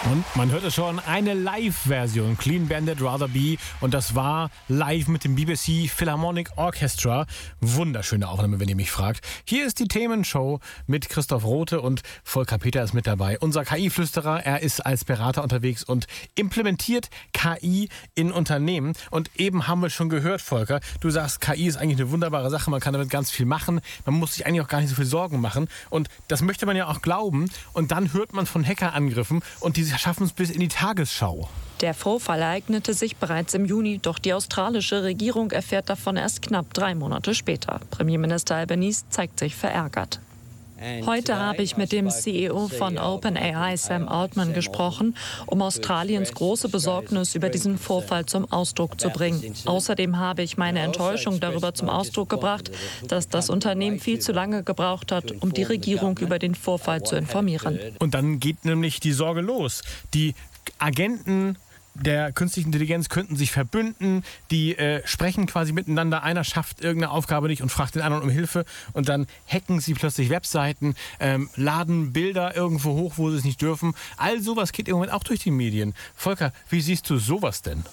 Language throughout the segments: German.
Und man hörte schon eine Live-Version, Clean Bandit Rather Be. Und das war live mit dem BBC Philharmonic Orchestra. Wunderschöne Aufnahme, wenn ihr mich fragt. Hier ist die Themenshow mit Christoph Rothe und Volker Peter ist mit dabei. Unser KI-Flüsterer, er ist als Berater unterwegs und implementiert KI in Unternehmen. Und eben haben wir schon gehört, Volker, du sagst, KI ist eigentlich eine wunderbare Sache. Man kann damit ganz viel machen. Man muss sich eigentlich auch gar nicht so viel Sorgen machen. Und das möchte man ja auch glauben. Und dann hört man von Hackerangriffen und die schaffen es bis in die Tagesschau. Der Vorfall ereignete sich bereits im Juni, doch die australische Regierung erfährt davon erst knapp 3 Monate später. Premierminister Albanese zeigt sich verärgert. Heute habe ich mit dem CEO von OpenAI, Sam Altman, gesprochen, um Australiens große Besorgnis über diesen Vorfall zum Ausdruck zu bringen. Außerdem habe ich meine Enttäuschung darüber zum Ausdruck gebracht, dass das Unternehmen viel zu lange gebraucht hat, um die Regierung über den Vorfall zu informieren. Und dann geht nämlich die Sorge los. Die Agenten der künstlichen Intelligenz könnten sich verbünden, die sprechen quasi miteinander, einer schafft irgendeine Aufgabe nicht und fragt den anderen um Hilfe und dann hacken sie plötzlich Webseiten, laden Bilder irgendwo hoch, wo sie es nicht dürfen. All sowas geht im Moment auch durch die Medien. Volker, wie siehst du sowas denn?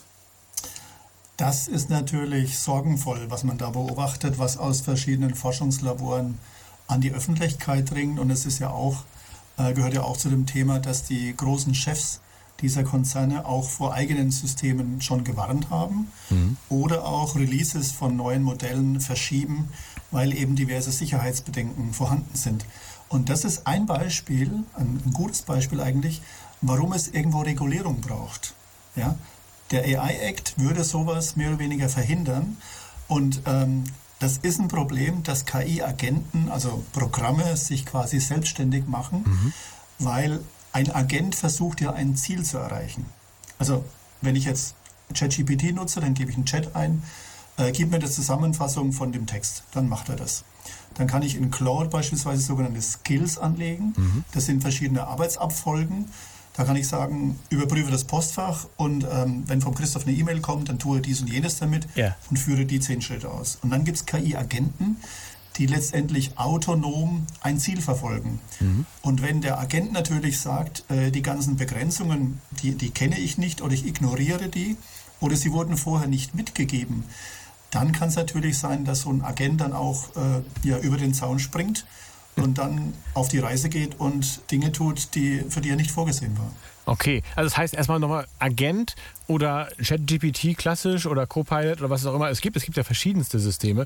Das ist natürlich sorgenvoll, was man da beobachtet, was aus verschiedenen Forschungslaboren an die Öffentlichkeit dringt. Und es ist ja auch, gehört ja auch zu dem Thema, dass die großen Chefs dieser Konzerne auch vor eigenen Systemen schon gewarnt haben oder auch Releases von neuen Modellen verschieben, weil eben diverse Sicherheitsbedenken vorhanden sind. Und das ist ein Beispiel, ein gutes Beispiel eigentlich, warum es irgendwo Regulierung braucht. Ja? Der AI-Act würde sowas mehr oder weniger verhindern und das ist ein Problem, dass KI-Agenten, also Programme, sich quasi selbstständig machen, weil ein Agent versucht ja ein Ziel zu erreichen. Also wenn ich jetzt ChatGPT nutze, dann gebe ich einen Chat ein, gib mir die Zusammenfassung von dem Text, dann macht er das. Dann kann ich in Claude beispielsweise sogenannte Skills anlegen. Das sind verschiedene Arbeitsabfolgen. Da kann ich sagen, überprüfe das Postfach und wenn vom Christoph eine E-Mail kommt, dann tue dies und jenes damit und führe die 10 Schritte aus. Und dann gibt es KI-Agenten, die letztendlich autonom ein Ziel verfolgen. Und wenn der Agent natürlich sagt, die ganzen Begrenzungen, die kenne ich nicht oder ich ignoriere die oder sie wurden vorher nicht mitgegeben, dann kann es natürlich sein, dass so ein Agent dann auch über den Zaun springt und dann auf die Reise geht und Dinge tut, für die er nicht vorgesehen war. Okay, also das heißt erstmal nochmal Agent oder ChatGPT klassisch oder Copilot oder was es auch immer es gibt. Es gibt ja verschiedenste Systeme.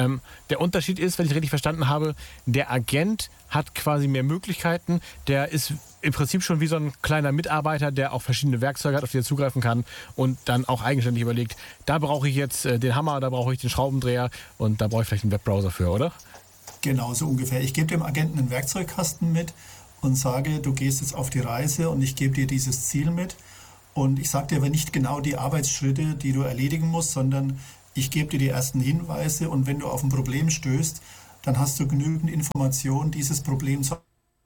Der Unterschied ist, wenn ich richtig verstanden habe, der Agent hat quasi mehr Möglichkeiten. Der ist im Prinzip schon wie so ein kleiner Mitarbeiter, der auch verschiedene Werkzeuge hat, auf die er zugreifen kann und dann auch eigenständig überlegt, da brauche ich jetzt den Hammer, da brauche ich den Schraubendreher und da brauche ich vielleicht einen Webbrowser für, oder? Genau, so ungefähr. Ich gebe dem Agenten einen Werkzeugkasten mit und sage, du gehst jetzt auf die Reise und ich gebe dir dieses Ziel mit. Und ich sage dir aber nicht genau die Arbeitsschritte, die du erledigen musst, sondern ich gebe dir die ersten Hinweise und wenn du auf ein Problem stößt, dann hast du genügend Informationen, dieses Problem zu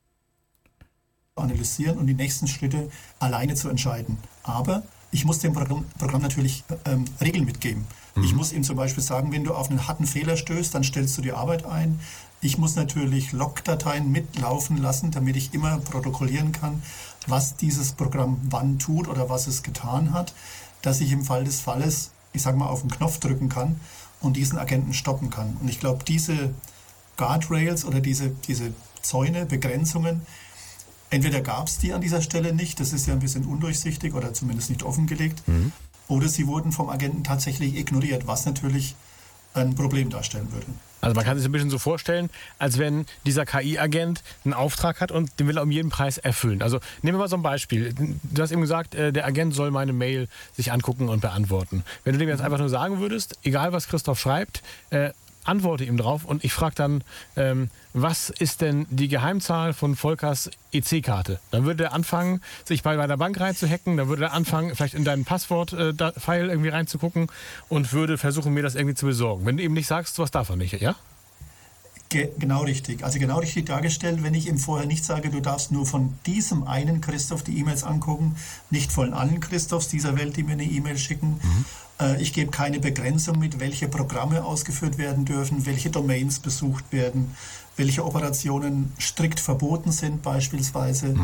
analysieren und die nächsten Schritte alleine zu entscheiden. Aber ich muss dem Programm natürlich Regeln mitgeben. Ich muss ihm zum Beispiel sagen, wenn du auf einen harten Fehler stößt, dann stellst du die Arbeit ein. Ich muss natürlich Logdateien mitlaufen lassen, damit ich immer protokollieren kann, was dieses Programm wann tut oder was es getan hat, dass ich im Fall des Falles, ich sage mal, auf den Knopf drücken kann und diesen Agenten stoppen kann. Und ich glaube, diese Guardrails oder diese Zäune, Begrenzungen, entweder gab es die an dieser Stelle nicht, das ist ja ein bisschen undurchsichtig oder zumindest nicht offengelegt, oder sie wurden vom Agenten tatsächlich ignoriert, was natürlich ein Problem darstellen würde. Also man kann sich ein bisschen so vorstellen, als wenn dieser KI-Agent einen Auftrag hat und den will er um jeden Preis erfüllen. Also nehmen wir mal so ein Beispiel. Du hast eben gesagt, der Agent soll meine Mail sich angucken und beantworten. Wenn du dem jetzt einfach nur sagen würdest, egal was Christoph schreibt, antworte ihm drauf und ich frage dann, was ist denn die Geheimzahl von Volkers EC-Karte? Dann würde er anfangen, sich bei der Bank reinzuhacken, dann würde er anfangen, vielleicht in deinen Passwort-File irgendwie reinzugucken und würde versuchen, mir das irgendwie zu besorgen. Wenn du ihm nicht sagst, was darf er nicht, ja? Genau richtig. Also genau richtig dargestellt, wenn ich ihm vorher nicht sage, du darfst nur von diesem einen Christoph die E-Mails angucken, nicht von allen Christophs dieser Welt, die mir eine E-Mail schicken. Ich gebe keine Begrenzung mit, welche Programme ausgeführt werden dürfen, welche Domains besucht werden, welche Operationen strikt verboten sind beispielsweise.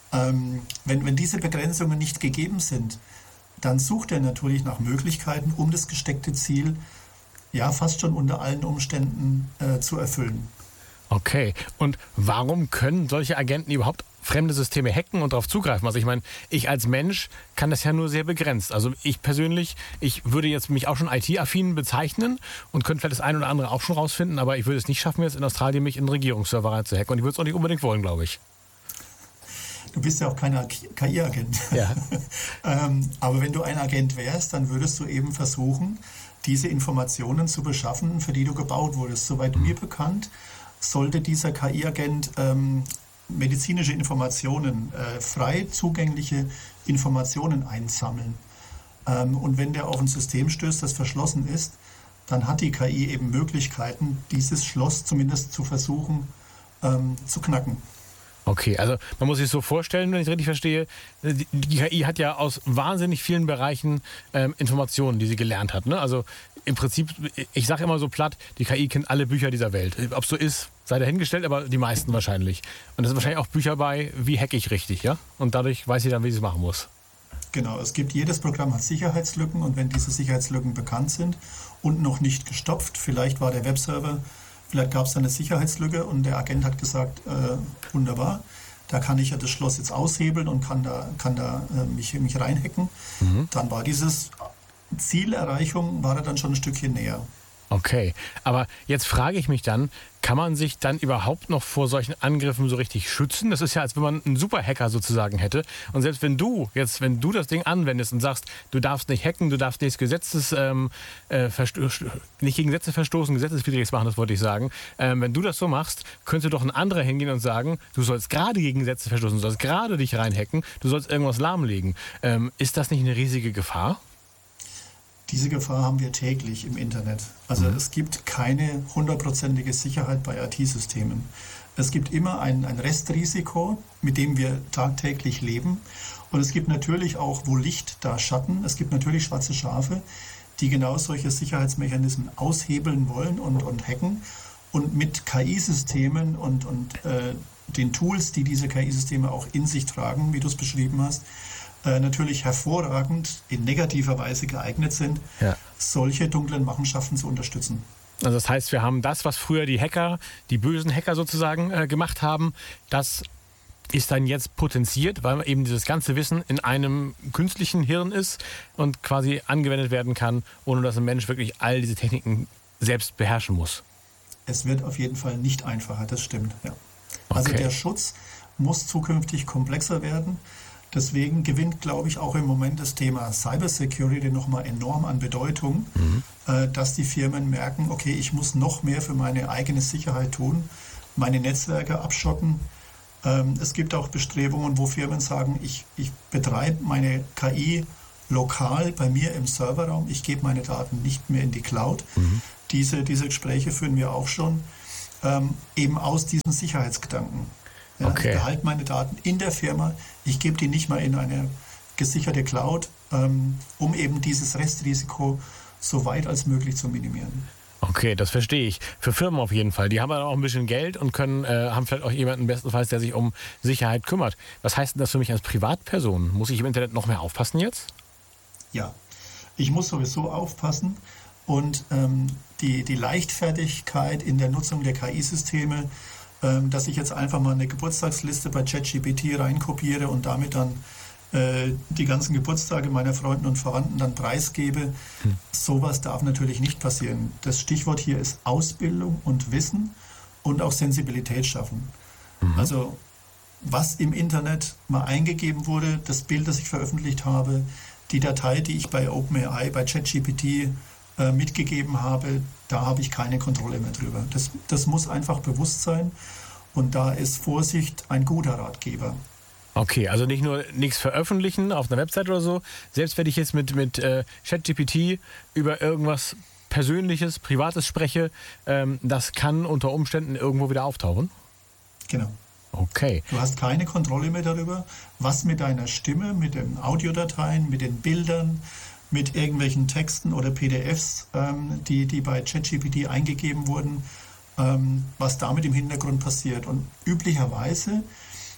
Wenn diese Begrenzungen nicht gegeben sind, dann sucht er natürlich nach Möglichkeiten, um das gesteckte Ziel ja fast schon unter allen Umständen zu erfüllen. Okay, und warum können solche Agenten überhaupt fremde Systeme hacken und darauf zugreifen? Also ich meine, ich als Mensch kann das ja nur sehr begrenzt. Also ich persönlich, ich würde jetzt mich auch schon IT-affin bezeichnen und könnte vielleicht das eine oder andere auch schon rausfinden, aber ich würde es nicht schaffen, jetzt in Australien mich in einen Regierungsserver reinzuhacken und ich würde es auch nicht unbedingt wollen, glaube ich. Du bist ja auch kein KI-Agent. Ja. Aber wenn du ein Agent wärst, dann würdest du eben versuchen, diese Informationen zu beschaffen, für die du gebaut wurdest. Soweit mir bekannt, sollte dieser KI-Agent medizinische Informationen, frei zugängliche Informationen einsammeln. Und wenn der auf ein System stößt, das verschlossen ist, dann hat die KI eben Möglichkeiten, dieses Schloss zumindest zu versuchen zu knacken. Okay, also man muss sich so vorstellen, wenn ich es richtig verstehe, die KI hat ja aus wahnsinnig vielen Bereichen Informationen, die sie gelernt hat. Ne? Also im Prinzip, ich sage immer so platt, die KI kennt alle Bücher dieser Welt. Ob es so ist, sei dahingestellt, aber die meisten wahrscheinlich. Und da sind wahrscheinlich auch Bücher bei, wie hacke ich richtig, ja? Und dadurch weiß sie dann, wie sie es machen muss. Genau, jedes Programm hat Sicherheitslücken und wenn diese Sicherheitslücken bekannt sind und noch nicht gestopft, vielleicht war der Webserver, vielleicht gab es eine Sicherheitslücke und der Agent hat gesagt, wunderbar, da kann ich ja das Schloss jetzt aushebeln und kann da mich reinhacken. Dann war dieses Zielerreichung, war er dann schon ein Stückchen näher. Okay, aber jetzt frage ich mich dann, kann man sich dann überhaupt noch vor solchen Angriffen so richtig schützen? Das ist ja, als wenn man einen Superhacker sozusagen hätte. Und selbst wenn du das Ding anwendest und sagst, du darfst nicht hacken, du darfst nicht nicht gegen Gesetze verstoßen, Gesetzeswidriges machen, das wollte ich sagen. Wenn du das so machst, könnte doch ein anderer hingehen und sagen, du sollst gerade gegen Gesetze verstoßen, du sollst gerade dich reinhacken, du sollst irgendwas lahmlegen. Ist das nicht eine riesige Gefahr? Diese Gefahr haben wir täglich im Internet. Also es gibt keine 100%ige Sicherheit bei IT-Systemen. Es gibt immer ein Restrisiko, mit dem wir tagtäglich leben. Und es gibt natürlich auch, wo Licht, da Schatten. Es gibt natürlich schwarze Schafe, die genau solche Sicherheitsmechanismen aushebeln wollen und hacken. Und mit KI-Systemen und den Tools, die diese KI-Systeme auch in sich tragen, wie du es beschrieben hast, natürlich hervorragend in negativer Weise geeignet sind, solche dunklen Machenschaften zu unterstützen. Also das heißt, wir haben das, was früher die Hacker, die bösen Hacker sozusagen gemacht haben, das ist dann jetzt potenziert, weil eben dieses ganze Wissen in einem künstlichen Hirn ist und quasi angewendet werden kann, ohne dass ein Mensch wirklich all diese Techniken selbst beherrschen muss. Es wird auf jeden Fall nicht einfacher, das stimmt. Ja. Also Okay. der Schutz muss zukünftig komplexer werden. Deswegen gewinnt, glaube ich, auch im Moment das Thema Cybersecurity nochmal enorm an Bedeutung, dass die Firmen merken, okay, ich muss noch mehr für meine eigene Sicherheit tun, meine Netzwerke abschotten. Es gibt auch Bestrebungen, wo Firmen sagen, ich betreibe meine KI lokal bei mir im Serverraum, ich gebe meine Daten nicht mehr in die Cloud. Diese Gespräche führen wir auch schon, eben aus diesem Sicherheitsgedanken. Ja, Okay. Ich behalte meine Daten in der Firma, ich gebe die nicht mal in eine gesicherte Cloud, um eben dieses Restrisiko so weit als möglich zu minimieren. Okay, das verstehe ich. Für Firmen auf jeden Fall. Die haben dann auch ein bisschen Geld und haben vielleicht auch jemanden bestenfalls, der sich um Sicherheit kümmert. Was heißt denn das für mich als Privatperson? Muss ich im Internet noch mehr aufpassen jetzt? Ja, ich muss sowieso aufpassen und die Leichtfertigkeit in der Nutzung der KI-Systeme, dass ich jetzt einfach mal eine Geburtstagsliste bei ChatGPT reinkopiere und damit dann die ganzen Geburtstage meiner Freunde und Verwandten dann preisgebe. Sowas darf natürlich nicht passieren. Das Stichwort hier ist Ausbildung und Wissen und auch Sensibilität schaffen. Also was im Internet mal eingegeben wurde, das Bild, das ich veröffentlicht habe, die Datei, die ich bei OpenAI, bei ChatGPT mitgegeben habe, da habe ich keine Kontrolle mehr drüber. Das muss einfach bewusst sein und da ist Vorsicht ein guter Ratgeber. Okay, also nicht nur nichts veröffentlichen auf einer Website oder so. Selbst wenn ich jetzt mit ChatGPT über irgendwas Persönliches, Privates spreche, das kann unter Umständen irgendwo wieder auftauchen? Genau. Okay. Du hast keine Kontrolle mehr darüber, was mit deiner Stimme, mit den Audiodateien, mit den Bildern, mit irgendwelchen Texten oder PDFs, die bei ChatGPT eingegeben wurden, was damit im Hintergrund passiert. Und üblicherweise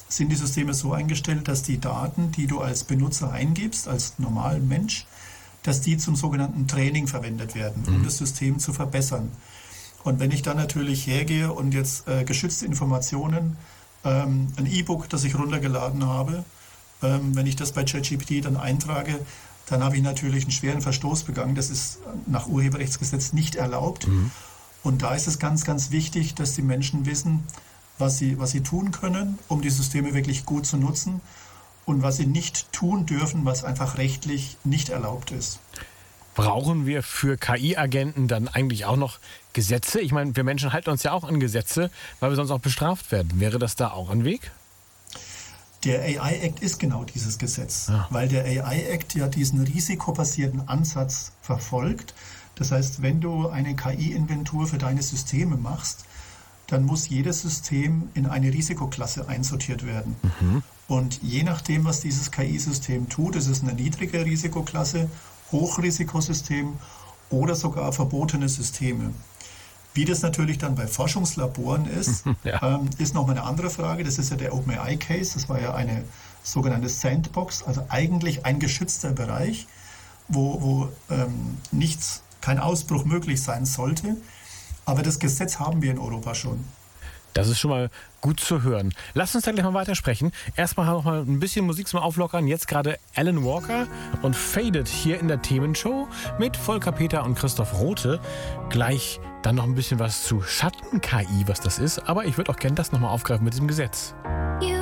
sind die Systeme so eingestellt, dass die Daten, die du als Benutzer eingibst, als normaler Mensch, dass die zum sogenannten Training verwendet werden, um das System zu verbessern. Und wenn ich dann natürlich hergehe und jetzt geschützte Informationen, ein E-Book, das ich runtergeladen habe, wenn ich das bei ChatGPT dann eintrage, dann habe ich natürlich einen schweren Verstoß begangen. Das ist nach Urheberrechtsgesetz nicht erlaubt. Und da ist es ganz, ganz wichtig, dass die Menschen wissen, was sie tun können, um die Systeme wirklich gut zu nutzen und was sie nicht tun dürfen, was einfach rechtlich nicht erlaubt ist. Brauchen wir für KI-Agenten dann eigentlich auch noch Gesetze? Ich meine, wir Menschen halten uns ja auch an Gesetze, weil wir sonst auch bestraft werden. Wäre das da auch ein Weg? Der AI-Act ist genau dieses Gesetz, weil der AI-Act ja diesen risikobasierten Ansatz verfolgt. Das heißt, wenn du eine KI-Inventur für deine Systeme machst, dann muss jedes System in eine Risikoklasse einsortiert werden. Und je nachdem, was dieses KI-System tut, ist es eine niedrige Risikoklasse, Hochrisikosystem oder sogar verbotene Systeme. Wie das natürlich dann bei Forschungslaboren ist, ist nochmal eine andere Frage. Das ist ja der OpenAI-Case. Das war ja eine sogenannte Sandbox, also eigentlich ein geschützter Bereich, wo kein Ausbruch möglich sein sollte. Aber das Gesetz haben wir in Europa schon. Das ist schon mal gut zu hören. Lass uns da gleich mal weitersprechen. Erstmal noch mal ein bisschen Musik zum Auflockern. Jetzt gerade Alan Walker und Faded hier in der Themenshow mit Volker Peter und Christoph Rothe. Gleich dann noch ein bisschen was zu Schatten-KI, was das ist. Aber ich würde auch gerne das nochmal aufgreifen mit diesem Gesetz.